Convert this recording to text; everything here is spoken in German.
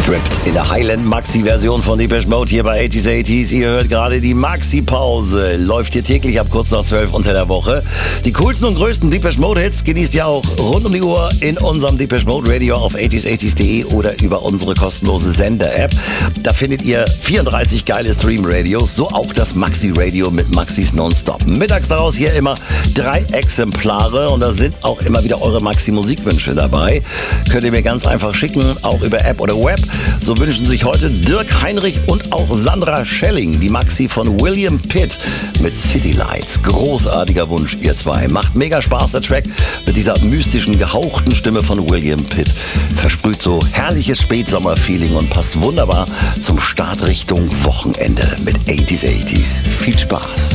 Stripped in der Highland Maxi-Version von Depeche Mode hier bei 80s. Ihr hört gerade die Maxi-Pause. Läuft hier täglich ab kurz nach 12 unter der Woche. Die coolsten und größten Depeche Mode-Hits genießt ihr auch rund um die Uhr in unserem Depeche Mode Radio auf 80s.de oder über unsere kostenlose Sender-App. Da findet ihr 34 geile Stream-Radios, so auch das Maxi-Radio mit Maxis Nonstop. Mittags daraus hier immer 3 Exemplare und da sind auch immer wieder eure Maxi-Musikwünsche dabei. Könnt ihr mir ganz einfach schicken, auch über App oder Web. So wünschen sich heute Dirk Heinrich und auch Sandra Schelling die Maxi von William Pitt mit City Lights. Großartiger Wunsch, ihr zwei. Macht mega Spaß, der Track mit dieser mystischen, gehauchten Stimme von William Pitt. Versprüht so herrliches Spätsommer-Feeling und passt wunderbar zum Start Richtung Wochenende mit 80s. Viel Spaß.